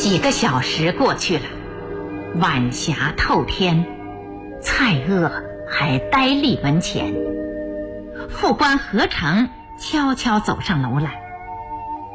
几个小时过去了，晚霞透天，蔡锷还呆立门前。副官何成悄悄走上楼来，